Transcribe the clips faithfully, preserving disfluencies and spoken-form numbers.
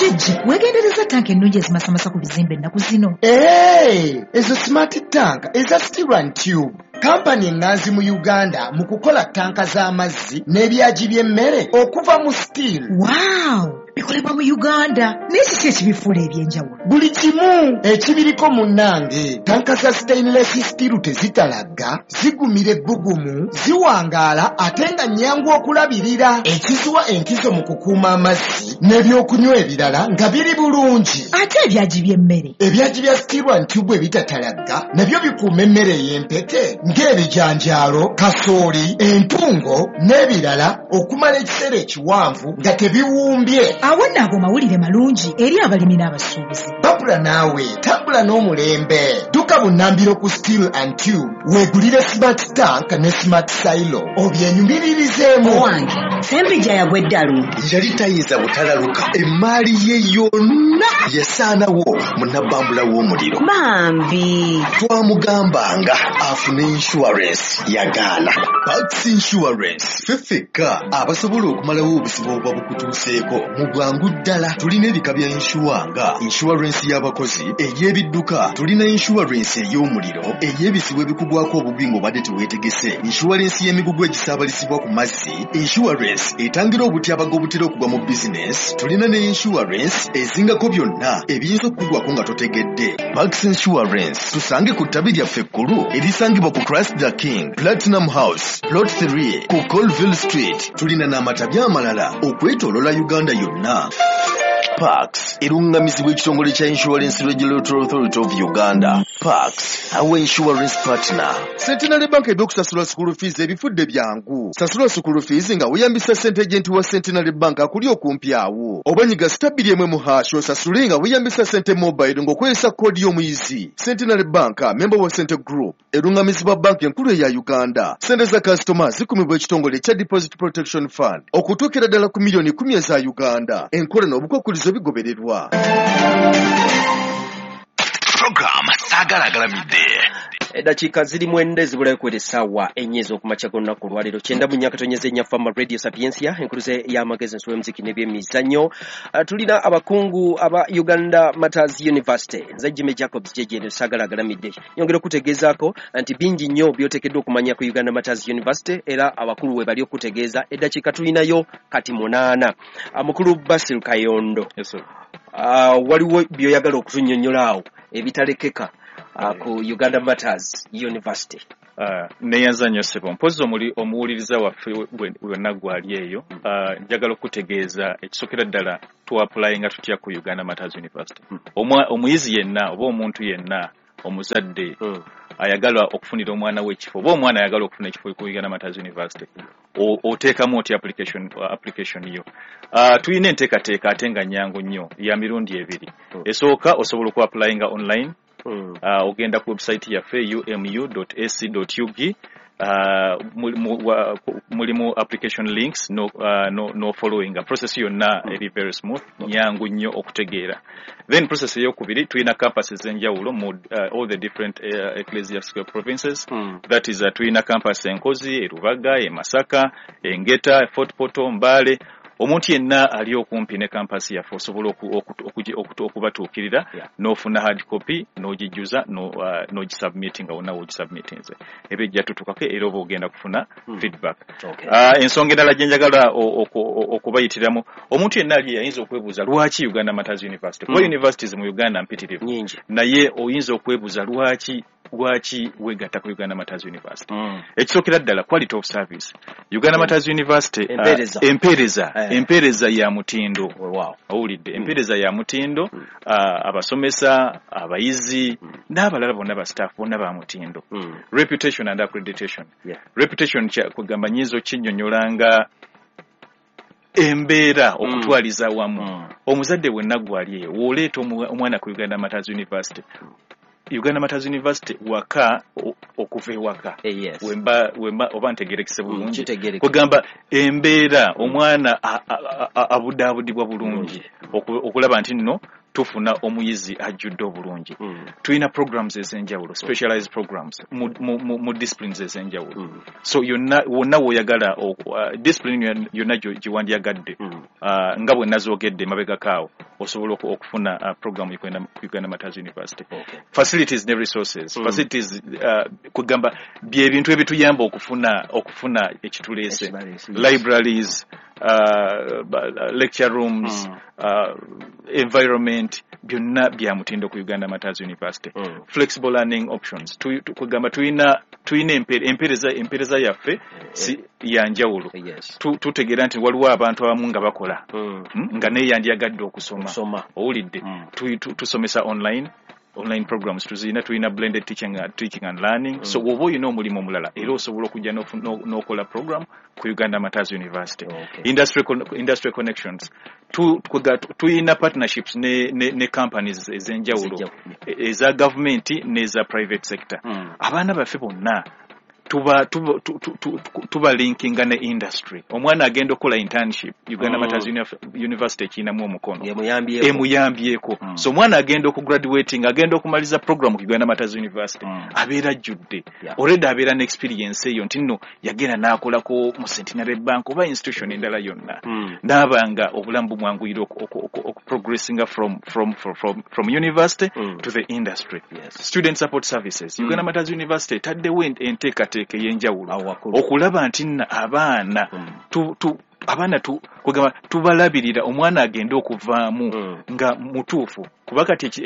Zajji wegendereza tanka ennungi ezimasamasa ku bizimbe ennaku zino. Hey, ezo smart tank eza Steel and Tube. Kampani enganzi mu Uganda mu kukola tanka z'amazzi n'ebyagi by'emmere okuva mu steel. Wow! Bikolebwa mu Uganda. N'ekiki ekibifuula ebyenjawulo? Buli kimu ekibiriko munnange. Tanka za stainless steel tezitalagga, zigumira ebbugumu, ziwangaala ate nga nnyangu okulabirira. Ekizuwa enkizo mu kukuuma amazzi n'ebyokunywa ebirala nga biri bulungi. Ate ebyagi by'emmere? Ebyagi bya Steel and Tube ebitatalagga nabyo bikuuma emmere y'empeke ng'ebijanjaalo, kasooli, entungo n'ebirala okumala ekiseera ekiwanvu nga tebiwumbye. Awo nno ago mawulire malungi eri abalimi n'abasuubuzi. Babula naawe tambula n'omulembe. Dduka bunnambiro ku Steel and Tube weegulire smart tank ne smart silo obyenyumiririzemu. Wange Sembijja yagwa eddalu. Yali tayinza butalaluka emmaali ye yonna yasaanawo munnabbambula w'omuliro. Bambi Twamugambanga afune insurance yagaana. Pax Insurance ffeffekka abasobola okumalawo obusibo obwa bukutuuseeko mu bwangu ddala. Tulina ebika bya inshuwa nga insurance y'abakozi, ey'ebidduka, tulina insurance ey'omuliro, ey'ebisibo ebikugwako obugwi ng'obadde teweetegese, insurance y'emigugu egisaabalisibwa ku mazzi, insurance etangira obutyabaga obutera okugwa mu business, tulina ne insurance ezingako byonna ebiyinza okukugwako nga totegedde. Pax Insurance tusange ku ttabi lyaffe ekkulu erisangibwa ku Christ the King, Platinum House, Plot three ku Colville Street. Tulina n'amatabi amalala okwetoolola Uganda yonna. Pax erungamizibwa ekitongole kya Insurance Regulatory Authority of Uganda. Pax, our insurance partner. Centenary Bank ebyokusasula school fees ebifudde byangu. Sasula school fees nga weeyambisa ssente agenti wa Centenary Bank akuli okumpi awo. Obanyiga stabili emwe mu hash osasule nga weeyambisa ssente mobile ng'okozesa koodi y'omuyizi. Centenary Bank, member wa Center Group, erungamizibwa bank enkulu eya Uganda. Ssente za customers zikumibwa ekitongole kya Deposit Protection Fund okutuukira ddala ku miliyoni kumi eza Uganda. Enkola n'obukwakkulizo bigobererwa. Program Sagalagalamidde. Eddakiika ziri mwenda ezibulayo kwera essaawa ennya ez'okumakya g'olunaku olwaleero kyenda mu nnyakatonyeza ennyafama Radio Sapiensia enkuluze y'amagezi ensolo y'omuziki n'ebyemizannyo. Uh, tulina abakungu aba Uganda Matters University. Nze Jimmy Jacobs gyegyendi Sagalagalamidde. Nyongera okutegeezaako nti bingi nnyo by'oteekeddwa okumanya ku Uganda Matters University era abakulu we bali okutegeeza. Eddakiika tulinayo kati munaana. Mukulu Basil Kayondo. Yes, sir. Uh, waliwo by'oyagala okutunnyonnyola ebitalekeka uh, ku Uganda Matters University. Uh, neyazanyo sebo mpozi omuli omuwuliriza waffe wonna gwali eyo. Uh, njagala okutegeeza ekisokera ddala tu apply nga tutya ku Uganda Matters University. Hmm. Omwa omuyizi yenna oba omuntu yenna omuzadde hmm. ayagala okufunira omwana we ekifo oba omwana ayagala okufuna ekifo ku Uganda Matters University oteekamu oti application uh, application yo. Uh, tuyina enteekateeka ate nga nnyangu nnyo ya mirundi ebiri. Hmm. Esooka osobola oku applyinga online. Hmm. Uh, ogenda ku website yaffe u m u dot a c dot u g. Uh, mulimu application links no uh, no no following a process yonna mm. eri very smooth nyangu nnyo okutegeera. Then process eyokubiri tuyina campuses enjawulo mu uh, all the different uh, ecclesiastical provinces. Mm. That is uh, tuyina campus Enkozi, Erubaga, e Masaka, Engeta, Fort Poto, Mbale. Omuntu yenna ali okumpi ne campus yaffe osobola okubatuukirira n'ofuna hard copy n'ogijjuza n'ogisubmit nga wonna wogisubmitinze. Ebyo ejjatutukako era oba ogenda kufuna feedback. Ensonga endala gye njagala okubayitiramu, omuntu yenna ali ayinza okwebuuza lwaki Uganda Matters University. Kuba universities mu Uganda mpitirivu, naye oyinza okwebuuza lwaki lwaki wegatta ku Uganda Matters University. Mm. Ekisookera ddala quality of service. Uganda mm. Matters University empereza uh, empereza, eh. empereza ya mutindo. Wow. Awulidde empereza mm. ya mutindo mm. uh, abasomesa abayizi mm. n'abalala bonna ba staff bonna ba mutindo. Mm. Reputation and accreditation. Yeah. Reputation kya kugamba nyizo kinnyonnyolanga embeera okutwaliza wamu. Mm. Omuzadde wenna gwali eyo w'oleeta omwana ku Uganda Matters University. Mm. Uganda Matters University waka okuva ewaka. Eh, yes. Wemba wemba oba ntegerekese bulungi. Mm, kugamba embeera omwana abudabudibwa bulungi okulaba nti nno tufuna omuyizi ajjudde obulungi. Mm. Tuyina programs ez'enjawulo, specialized programs mu, mu, mu, mu disciplines ez'enjawulo. Mm. So yonna wonna woyagala uh, discipline yonna giwandiyagadde mm. uh, nga bwe nazoogedde mabega kaawo osobola okufuna uh, program Uganda, Uganda Martyrs University. Okay. Facilities ne resources. Mm. Facilities uh, kugamba bye bintu ebituyamba okufuna okufuna ekitulese. Yes. Libraries, uh, lecture rooms, mm. uh, environment byonna bya mutindo ku Uganda Martyrs University. Mm. Flexible learning options. Tu, tu, kugamba tuina tuina empereza empereza yaffe yeah. si yanjawulo. Yes. Tu tutegera nti waliwo abantu abamu nga bakola. Mm. Mm? Nga ne yandiyagadde okusoma. Owulidde. Mm. Tu, tu, tusomesa online. Online programs tuzina tuina blended teaching uh, teaching and learning. Mm. So wobo you know mulimo mulala era osobola okujja no no kola program ku Uganda Martyrs University. Okay. Industry industry connections tu tuina partnerships ne ne, ne companies ezenjawulo eza government ne za private sector. Mm. Abana baffe bonna tuba tuba tuba linking ne industry. Omwana agenda okola internship Uganda mm. Martyrs University kina mu omukono emuyambyeko emuyambyeko mm. So omwana agenda oku graduating agenda okumaliza program ku Uganda Martyrs University mm. abeera judde yeah. Already abeera ne experience eyo ntino yagenda nakola ko mu Centenary Bank oba institution endala yonna mm. nabanga obulambu mwanguyiro oku progressing from from from from university mm. to the industry. Yes. Student support services mm. Uganda Martyrs University tadde went enteka teke yenjawulo okulaba nti abaana mm. tu, tu abaana tu kugamba tubalabirira omwana agenda okuvaamu mm. nga mutuufu kuba kati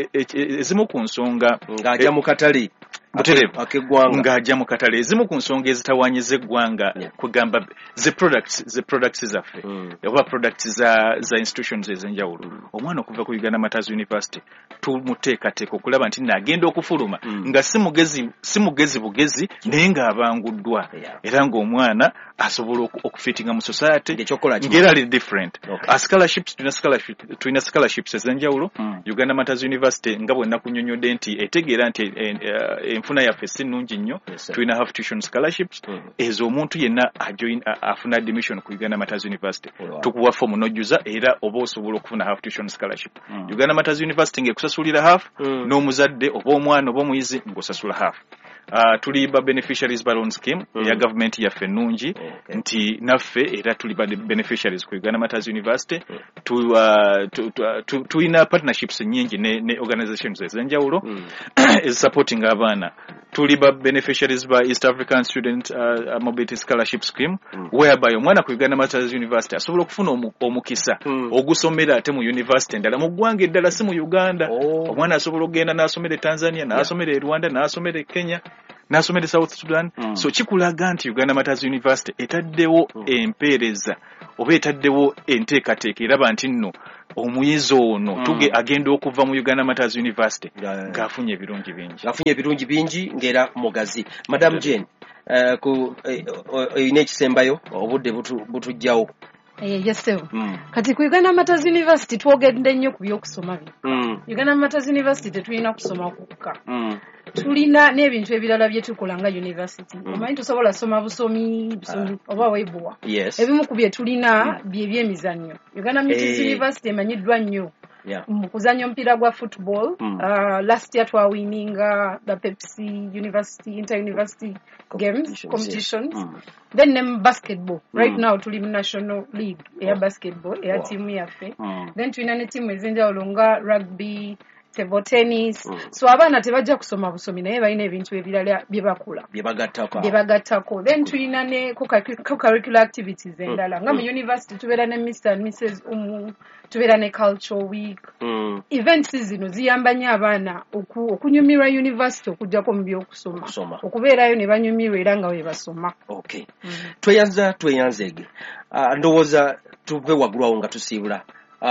ezimu ku nsonga ng'ajja mu katale buterevu akegwanga ng'ajja mu katale ezimu ku nsonga ezitawanyiza eggwanga yeah. Kugamba the products the products zaffe mm. oba products za za institutions ezenjawulo mm. Omwana okuva ku Uganda Martyrs University tumuteekateeka okulaba nti nagenda okufuluma mm. nga si mugezi si mugezi bugezi naye ng'abanguddwa yeah. Era ng'omwana asobola okufitinga mu society ng'era li different. Okay. A scholarships tuna scholarships tuna scholarships ezenjawulo mm. Uganda Martyrs University nga bwe nakunyonyodde nti etegeera nti enfuna yaffe si nnungi nnyo. Yes, tuna have tuition scholarships mm. ezo omuntu yenna ajoin afuna admission ku Uganda Martyrs University oh, wow. Tukuwa form nojuza era oba osobola okufuna half tuition scholarship mm. Uganda Martyrs University ngekusasulira half mm. n'omuzadde oba omwana oba omuyizi ngosasula half. Uh, tuli ba beneficiaries balloon scheme mm. ya government yaffe nnungi okay. Nti naffe era tuli ba beneficiaries ku Uganda Martyrs University mm. tu, uh, tu, tu, tu, tu ina partnerships nyingi ne, ne organizations ezenjawulo mm. is supporting abaana. Tuli ba beneficiaries ba East African Student uh, Mobility Scholarship Scheme mm. whereby omwana ku Uganda Martyrs University asobola okufuna omu, omukisa mm. ogusomera ate mu university endala mu ggwanga eddala si mu Uganda. Oh. Omwana asobola okugenda n'asomera Tanzania n'asomera yeah. Rwanda n'asomera Kenya n'asomera South Sudan mm. So kikulaga nti Uganda Martyrs University etaddewo mm. empeereza oba etaddewo enteekateeka eraba nti nno omuyizi ono mm. tuge agenda okuva mu Uganda Martyrs University yeah. Ng'afunye ebirungi bingi ng'afunye ebirungi bingi ng'era mugazi. Madam yeah. Jane uh, ku oyina uh, ekisembayo obudde butujjawo butu Eh yes sir. Mm. Kati ku Uganda Martyrs University twogedde nnyo ku by'okusoma bino. Mm. Uganda Martyrs University tetulina kusoma kukka. Mm. Tulina n'ebintu ebirala bye tukola nga university. Mm. Omanyi tusobola soma busomi busomi uh. oba webwa. Yes. Ebimu ku bye tulina mm. bye by'emizannyo. Uganda Martyrs hey. University emanyiddwa nnyo. Yeah. Mukuzanya mpira gwa football mm. uh, last year twawininga the Pepsi University Inter University Games competitions yes. mm. Then nem basketball mm. right now tuli national league ya oh. basketball ya wow. Team yaffe mm. Then tulina ne team ezenjawulo nga rugby table tennis mm. So abaana tebajja kusoma busomi naye balina ebintu ebirala bye bakola bye bagattako bye bagattako then tulina ne co-curricular activities endala mm. nga mu university tubeera ne Mister and Missus Umu tubeera ne cultural week mm. Events zino ziyamba nnyo abaana oku, okunyumirwa university okujjako mu by'okusoma okubeerayo ne banyumirwa era nga bwe basoma. Okay. Mm. Tweyanza tweyanzege uh, ndowooza tuve waggulwawo nga tusiibula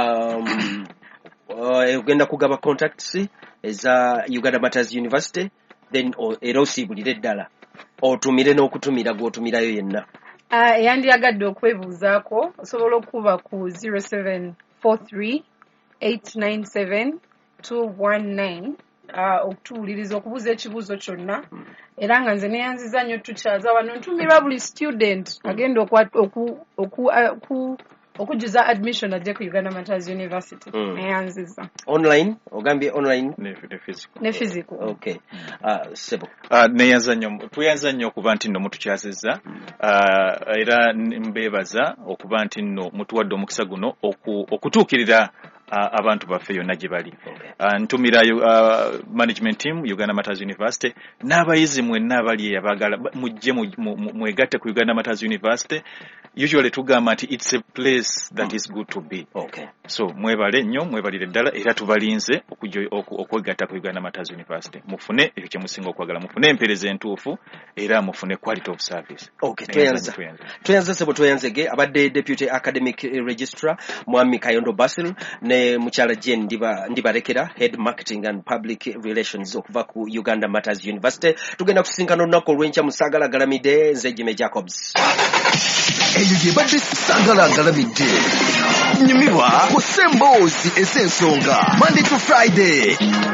um, uh, ogenda kugaba contacts eza Uganda Martyrs University then era osiibulire ddala otumire n'okutumira gw'otumirayo yenna. Uh, yandiyagadde okwebuuzaako osobola okuba ku zero seven four three eight nine seven two one nine uh, okutuwuliriza okubuuza ekibuuzo kyonna mm. Era nga nze neyanziza nnyo tukyaza wano ntumirwa buli student mm. agenda oku, oku, uh, okujuza admission ajja ku Uganda Martyrs University mm. Neyanziza online ogambye online ne, ne physical ne physical okay uh, sebo uh, neyanza nnyo tuyanza nnyo okuba nti nno mutukyazizza mm. uh, era mbeebaza okuba nti nno mutuwadde omukisa guno oku, okutuukirira uh, abantu baffe yonna gye bali. Uh, ntumira uh, management team Uganda Matters University n'abayizi mwenna abali abagala mujje mwegatte ku Uganda Matters University. Usually tugamba nti it's a place that mm. is good to be. Okay. So mwebale nnyo mwebalire ddala era tubalinze okujja okwegatta ku Uganda Matters University. Mufune ekyo kye musinga okwagala, mufune empeereza entuufu era mufune quality of service. Okay, tuyanza tuyanza sebo tuyanzege abadde deputy academic registrar Mwami Kayondo Basil ne mukyala Jane ndiba ndibarekera head marketing and public relations okuva ku Uganda Matters University. Tugenda kusinkana olunaku olw'enkya mu Sagala Galamide nze Jimmy Jacobs. Eyo yebadde Sagala Galamide. Nyumirwa ku Semboozi ez'ensonga Monday to Friday.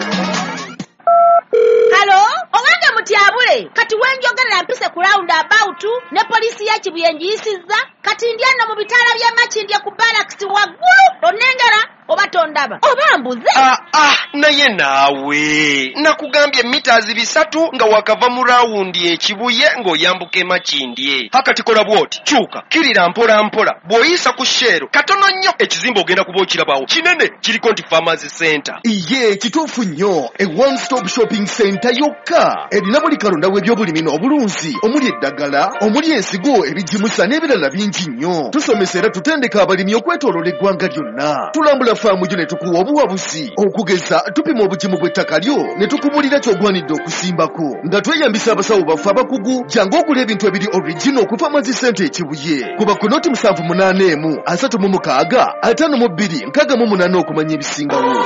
Hello, owange mutyabule kati wenjogerera mpise ku round about ne polisi ya Kibuyenji yisizza kati ndyano mu bitala bya Makindye ku barracks waggulu onengera oba tondaba oba mbuze. Ah ah naye naawe nakugambye meters bisatu nga wakava mu round ekibuye ng'oyambuka Makindye. Hakati kola bwoti kyuka kirira mpola mpola bw'oyisa ku shero katono nnyo ekizimba ogenda kuba okirabawo kinene kiriko nti Farmers Center. Iye kituufu nnyo e one stop shopping center yokka erina buli kalonda w'ebyobulimi n'obulunzi omuli eddagala omuli ensigo ebijimusa n'ebirala bingi nnyo. Tusomesa era tutendeka abalimi okwetooloola eggwanga lyonna. Tulambula faamu gyo ne tukuwa obuwabuzi okugeza tupima obugimu bw'ettaka lyo ne tukubulira ky'ogwanidde okusimbako nga tweyambisa abasawo baffe abakugu jangu okula ebintu ebiri original ku Farmers Center ekibuye kuba ku noti musanvu munaana emu asatu mu mukaaga ataano mu bbiri nkaaga mu munaana okumanya ebisingawo.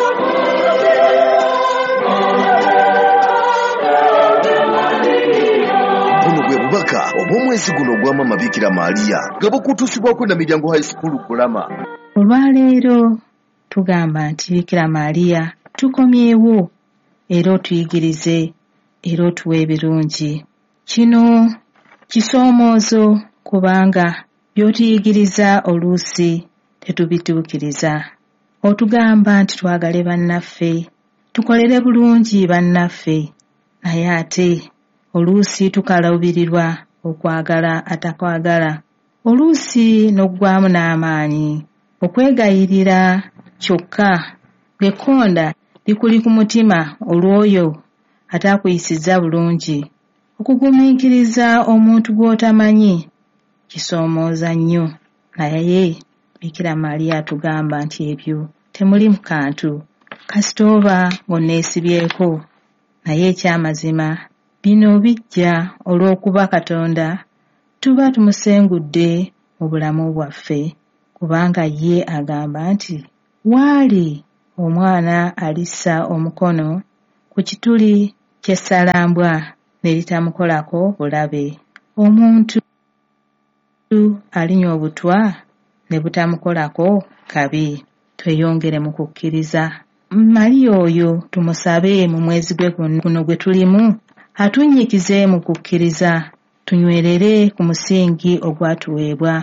Bubaka obw'omwezi guno ogwa Maama Bikira Maria nga bukutuusibwako na Miryango High School Kulama. Olwaleero tugamba nti Bikira Maria tukomyewo era otuyigirize era otuwe ebirungi. Kino kisoomoozo kubanga by'otuyigiriza oluusi tetubituukiriza. Otugamba nti twagale bannaffe tukolere bulungi bannaffe naye ate oluusi tukalaubirirwa okwagala atakwagala oluusi n'oggwamu n'amaanyi okwegayirira kyokka ng'ekkonda likuli ku mutima olw'oyo ataakuyisizza bulungi. Okugumiikiriza omuntu gw'otamanyi kisoomooza nnyo naye Bikira Maria atugamba nti ebyo temuli mu kantu kasita oba ng'onneesibyeko naye ekyamazima bino bijja olw'okuba Katonda tuba tumusengudde mu bulamu bwaffe kubanga ye agamba nti waali omwana alissa omukono ku kituli ky'essalambwa ne litamukolako bulabe. Omuntu alinywa obutwa ne butamukolako kabi. Tweyongere mu kukkiriza. Mali oyo tumusabe mu mwezi gwe guno gwe tulimu atunnyikize mu kukkiriza tunywerere ku musingi ogwatuweebwa.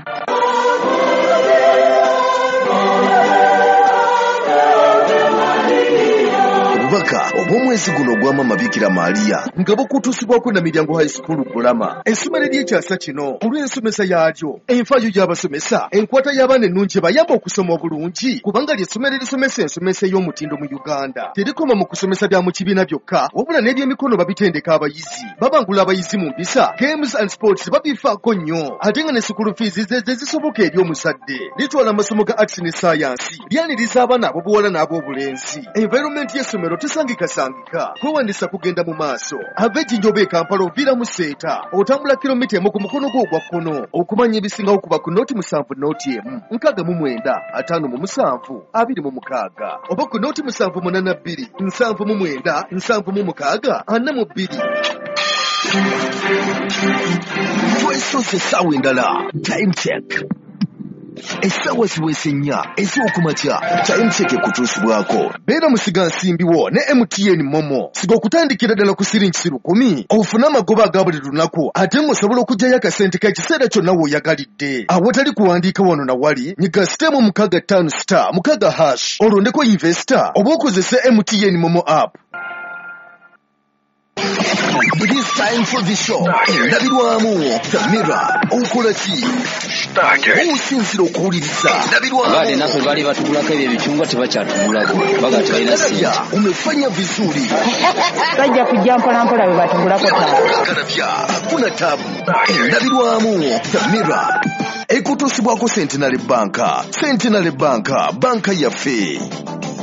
Obubaka obw'omwezi guno ogwa Maama Bikira Maria nga bukutuusibwako na Miryango High School Kulama. Essomero ly'ekyasa kino olw'ensomesa yaalyo enfaayo gy'abasomesa enkwata y'abaana ennungi ebayamba okusoma obulungi kubanga ly'essomero erisomesa ensomesa ey'omutindo mu Uganda. Terikoma mu kusomesa bya mu kibiina byokka wabula n'ebyemikono babitendeka abayizi babangula abayizi mu mpisa games and sports babifaako nnyo ate nga ne school fees ze zisoboka eri omuzadde. Litwala amasomo ga arts ne science lyaniriza abaana ab'obuwala n'ab'obulenzi. Environment y'essomero tesangika sangika kwewandisa kugenda mu maaso ava ejjinja e Kampala oviira mu Seeta otambula kilomita emu ku mukono gwo ogwa kkono okumanya ebisingawo kuba ku nooti musanvu nooti emu nkaaga mu mwenda ataano mu musanvu abiri mu mukaaga oba ku nooti musanvu munaana bbiri nsanvu mu mwenda nsanvu mu mukaaga ana mu bbiri. Twesoze essaawa endala time check. Essaawa ziweese nnya ez'okumakya time check ekutuusibwako. Beera musiga nsimbiwo ne M T N Momo siga okutandikira ddala ku siringi lukumi ofune amagoba aga buli lunaku ate ng'osobola okuggyayo akasente k'ekiseera kyonna w'oyagalidde. Awatali kuwandiika wano na wali nyiga sitemu mukaaga ttaano star mukaaga hash olondeko investor oba okozese M T N Momo app. It is time for the show. Endabirwamu, The Mirror, Okolaki. Osinzira okuwuliriza. Bade nafe bali batugulako ebyo ebikyungwa tebakyatugulako. Baga tulina sente. Umefanya vizuri. Bajja kujja mpola mpola bwe batugulako tabu. Karabya, hakuna tabu. Endabirwamu, The Mirror. Ekutuusibwako Centenary Bank. Centenary Bank, banka yaffe.